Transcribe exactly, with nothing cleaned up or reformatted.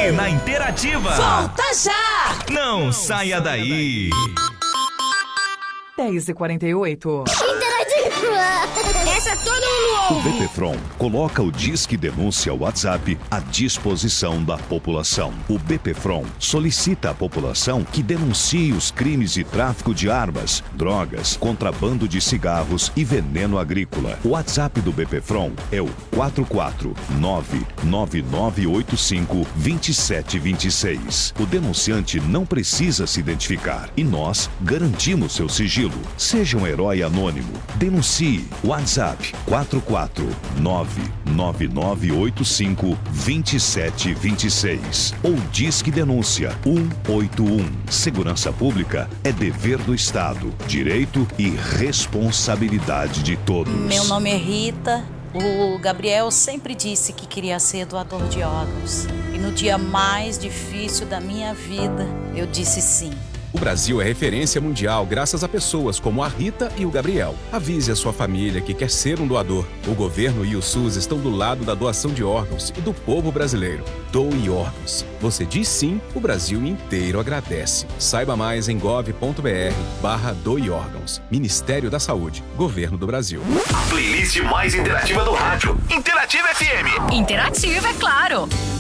aqui na Interativa. Volta já! Não saia daí. dez e quarenta e oito. Essa todo mundo O ouve. BPFROM coloca o Disque Denúncia WhatsApp à disposição da população. O BPFROM solicita à população que denuncie os crimes de tráfico de armas, drogas, contrabando de cigarros e veneno agrícola. O WhatsApp do BPFROM é o quatro quatro nove nove nove oito cinco dois sete dois seis. O denunciante não precisa se identificar e nós garantimos seu sigilo. Seja um herói anônimo. Denuncie. WhatsApp quatro quatro nove nove nove oito cinco dois sete dois seis ou Disque Denúncia um oito um. Segurança Pública é dever do Estado, direito e responsabilidade de todos. Meu nome é Rita. O Gabriel sempre disse que queria ser doador de órgãos. E no dia mais difícil da minha vida, eu disse sim. O Brasil é referência mundial graças a pessoas como a Rita e o Gabriel. Avise a sua família que quer ser um doador. O governo e o SUS estão do lado da doação de órgãos e do povo brasileiro. Doe órgãos. Você diz sim, o Brasil inteiro agradece. Saiba mais em gov ponto br barra doe órgãos. Ministério da Saúde. Governo do Brasil. A playlist mais interativa do rádio. Interativa F M. Interativa, é claro.